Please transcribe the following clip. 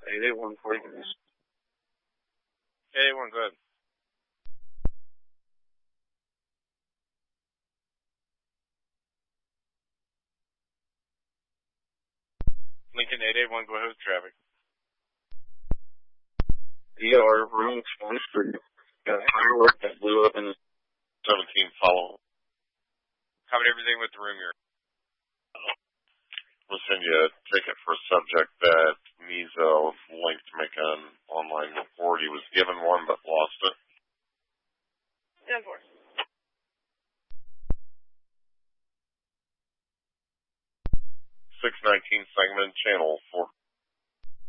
881 for you. 881, go ahead. Lincoln 881, go ahead with traffic. ER, room 23. Got a firework that blew up in 17, follow. Covered everything with the room here. We'll send you a ticket for a subject that needs a link to make an online report. He was given one but lost it. 10-4. 619 segment, channel 4.